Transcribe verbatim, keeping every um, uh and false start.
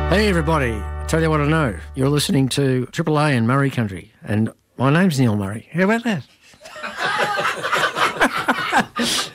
Hey everybody, I tell you what I know. You're listening to Triple A in Murray Country, and my name's Neil Murray. How about that?